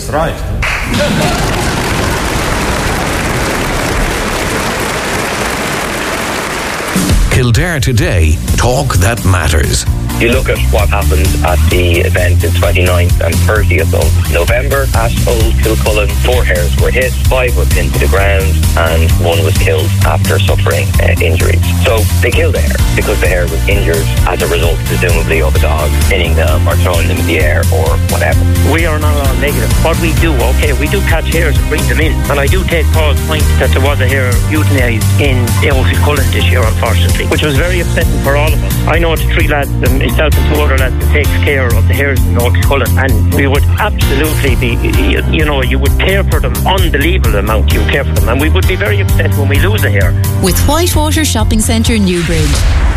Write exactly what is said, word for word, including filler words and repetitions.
That's right. Kildare Today, talk that matters. You look at what happened at the event in twenty-ninth and thirtieth of November at Old Kilcullen. Four hares were hit, five were pinned to the ground, and one was killed after suffering uh, injuries. So they killed the hare because the hare was injured as a result, presumably, of a dog pinning them or throwing them in the air or whatever. We are not all negative. What we do, okay, we do catch hares and bring them in. And I do take Paul's point that there was a hare euthanised in Old Kilcullen this year, unfortunately, which was very upsetting for all of us. I know the three lads, um, myself and two other lads, that takes care of the hares in Old Kilcullen, and we would absolutely be, you, you know, you would care for them, unbelievable amount you care for them, and we would be very upset when we lose a hare. With Whitewater Shopping Centre, Newbridge.